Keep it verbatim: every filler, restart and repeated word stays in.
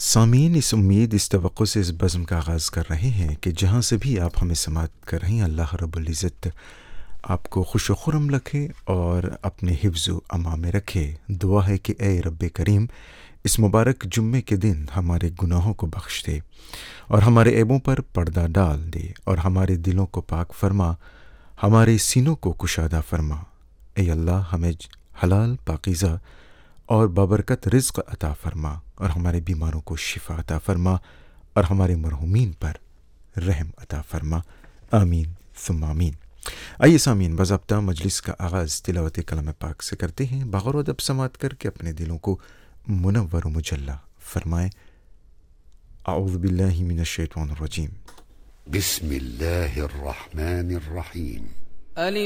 सामीन, इस उम्मीद, इस तवक्को से इस बज़्म का आगाज़ कर रहे हैं कि जहाँ से भी आप हमें समाअत कर रहे हैं, अल्लाह रब्बुल इज़्ज़त आपको खुश व खुर्रम रखे और अपने हिफ्ज़ व अमा में रखे। दुआ है कि ए रब्बे करीम, इस मुबारक जुम्मे के दिन हमारे गुनाहों को बख्श दे और हमारे ऐबों पर पर्दा डाल दे और हमारे दिलों को पाक फरमा, हमारे सीनों को कुशादा फरमा। ए अल्लाह, हमें हलाल, पाकीज़ा और बाबरकत रिज़्क़ अता फ़रमा और हमारे बीमारों को शिफ़ा अता फ़रमा और हमारे मरहूमीन पर रहम अता फ़रमा। आमीन सुम्मा आमीन। आइए सामीन, बाज़ाब्ता मजलिस का आगाज़ तिलावत कलाम पाक से करते हैं। बग़ौर अदब समाअत करके अपने दिलों को मुनव्वर व मुजल्ला फ़रमाएँ। अऊज़ु बिल्लाहि मिनश शैतानिर रजीम। बिस्मिल्लाहिर रहमानिर रहीम।